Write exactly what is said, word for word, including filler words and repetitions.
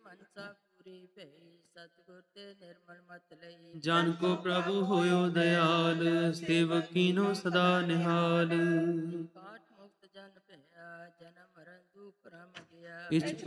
ਮਨਸਾ ਪੂਰੀ ਭਈ, ਸਤਿਗੁਰ ਤੇ ਨਿਰਮਲ ਮਤ ਲਈ। ਜਨ ਕੋ ਪ੍ਰਭੂ ਹੋਇਓ ਦਇਆਲ, ਸੇਵਕ ਕੀਨੋ ਸਦਾ ਨਿਹਾਲ। ਕਾਟ ਮੁਕਤ ਜਨ ਭਇਆ, ਜਨਮ ਮਰਨ ਦੁਖ ਭਰਮ ਗਿਆ। ਇਛ